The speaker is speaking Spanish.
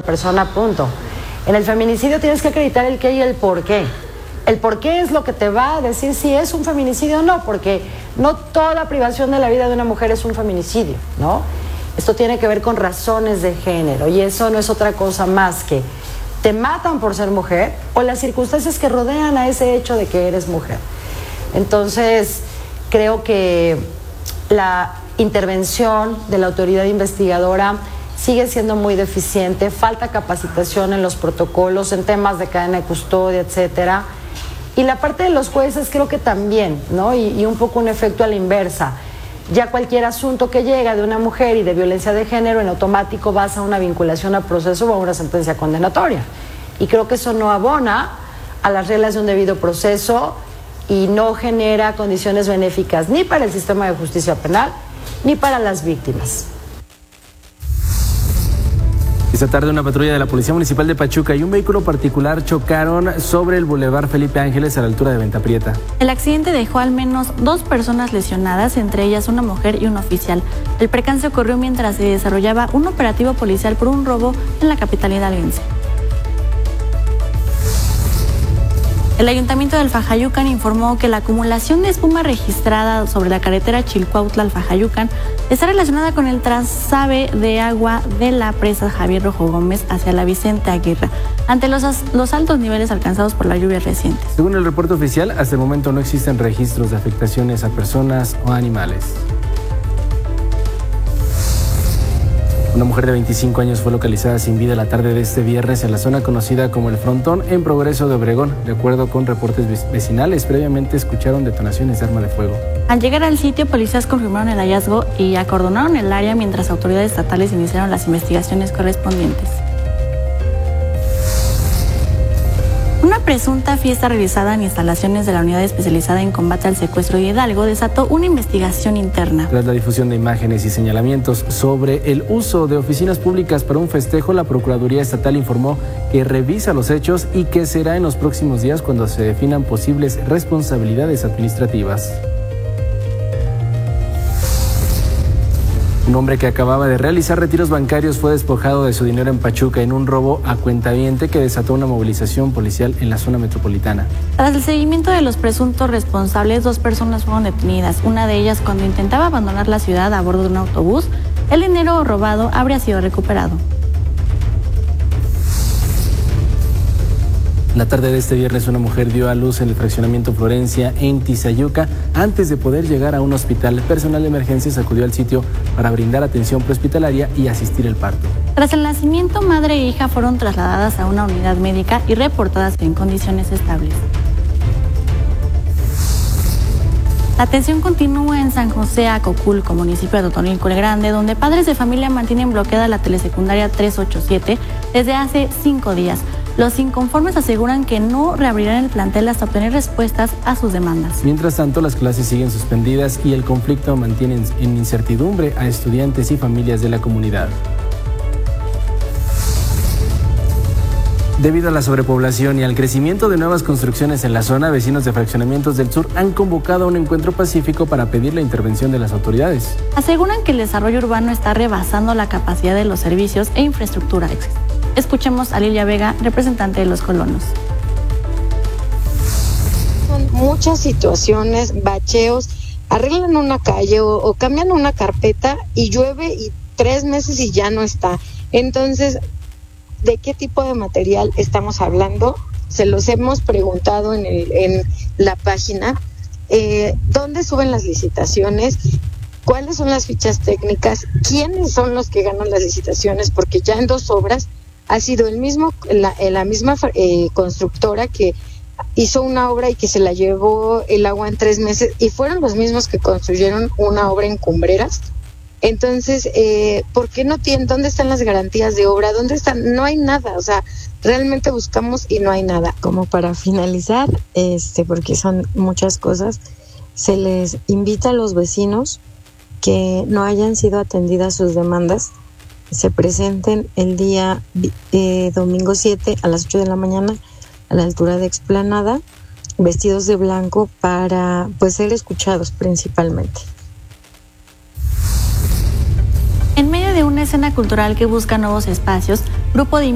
persona, punto. En el feminicidio tienes que acreditar el qué y el por qué. El por qué es lo que te va a decir si es un feminicidio o no, porque no toda privación de la vida de una mujer es un feminicidio, ¿no? Esto tiene que ver con razones de género y eso no es otra cosa más que te matan por ser mujer o las circunstancias que rodean a ese hecho de que eres mujer. Entonces, creo que la intervención de la autoridad investigadora sigue siendo muy deficiente, falta capacitación en los protocolos, en temas de cadena de custodia, etcétera. Y la parte de los jueces creo que también, ¿no? Y un poco un efecto a la inversa. Ya cualquier asunto que llega de una mujer y de violencia de género, en automático vas a una vinculación a proceso o a una sentencia condenatoria. Y creo que eso no abona a las reglas de un debido proceso y no genera condiciones benéficas ni para el sistema de justicia penal ni para las víctimas. Esta tarde una patrulla de la Policía Municipal de Pachuca y un vehículo particular chocaron sobre el Boulevard Felipe Ángeles a la altura de Venta Prieta. El accidente dejó al menos 2 personas lesionadas, entre ellas una mujer y un oficial. El percance ocurrió mientras se desarrollaba un operativo policial por un robo en la capital hidalguense. El Ayuntamiento de Alfajayucan informó que la acumulación de espuma registrada sobre la carretera Chilcuautla-Alfajayucan está relacionada con el trasvase de agua de la presa Javier Rojo Gómez hacia la Vicente Aguirre, ante los altos niveles alcanzados por las lluvias recientes. Según el reporte oficial, hasta el momento no existen registros de afectaciones a personas o animales. Una mujer de 25 años fue localizada sin vida la tarde de este viernes en la zona conocida como El Frontón, en Progreso de Obregón. De acuerdo con reportes vecinales, previamente escucharon detonaciones de arma de fuego. Al llegar al sitio, policías confirmaron el hallazgo y acordonaron el área mientras autoridades estatales iniciaron las investigaciones correspondientes. Una presunta fiesta realizada en instalaciones de la Unidad Especializada en Combate al Secuestro de Hidalgo desató una investigación interna. Tras la difusión de imágenes y señalamientos sobre el uso de oficinas públicas para un festejo, la Procuraduría Estatal informó que revisa los hechos y que será en los próximos días cuando se definan posibles responsabilidades administrativas. Un hombre que acababa de realizar retiros bancarios fue despojado de su dinero en Pachuca en un robo a cuentaviente que desató una movilización policial en la zona metropolitana. Tras el seguimiento de los presuntos responsables, 2 personas fueron detenidas. Una de ellas, cuando intentaba abandonar la ciudad a bordo de un autobús, el dinero robado habría sido recuperado. La tarde de este viernes una mujer dio a luz en el fraccionamiento Florencia en Tizayuca. Antes de poder llegar a un hospital, personal de emergencias acudió al sitio para brindar atención prehospitalaria y asistir el parto. Tras el nacimiento, madre e hija fueron trasladadas a una unidad médica y reportadas en condiciones estables. La atención continúa en San José Acoculco, municipio de Totonilco el Grande, donde padres de familia mantienen bloqueada la telesecundaria 387 desde hace 5 días. Los inconformes aseguran que no reabrirán el plantel hasta obtener respuestas a sus demandas. Mientras tanto, las clases siguen suspendidas y el conflicto mantiene en incertidumbre a estudiantes y familias de la comunidad. Debido a la sobrepoblación y al crecimiento de nuevas construcciones en la zona, vecinos de fraccionamientos del sur han convocado a un encuentro pacífico para pedir la intervención de las autoridades. Aseguran que el desarrollo urbano está rebasando la capacidad de los servicios e infraestructura. Escuchemos a Lilia Vega, representante de los colonos. Son muchas situaciones, bacheos, arreglan una calle o cambian una carpeta y llueve y 3 meses y ya no está. Entonces, ¿de qué tipo de material estamos hablando? Se los hemos preguntado en la página. ¿Dónde suben las licitaciones? ¿Cuáles son las fichas técnicas? ¿Quiénes son los que ganan las licitaciones? Porque ya en 2 obras ha sido la misma constructora que hizo una obra y que se la llevó el agua en 3 meses y fueron los mismos que construyeron una obra en Cumbreras. Entonces, ¿por qué no tienen? ¿Dónde están las garantías de obra? ¿Dónde están? No hay nada, o sea, realmente buscamos y no hay nada. Como para finalizar, porque son muchas cosas, se les invita a los vecinos que no hayan sido atendidas sus demandas, se presenten el día domingo 7 a las 8 de la mañana a la altura de Explanada, vestidos de blanco para ser escuchados principalmente. En medio de una escena cultural que busca nuevos espacios, grupo de